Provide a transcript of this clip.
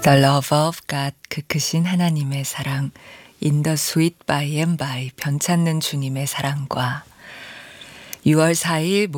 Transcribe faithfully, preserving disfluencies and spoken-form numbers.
The love of God, 그 크신 하나님의 사랑, in the sweet by and by, 변찮는 주님의 사랑과 유월 사일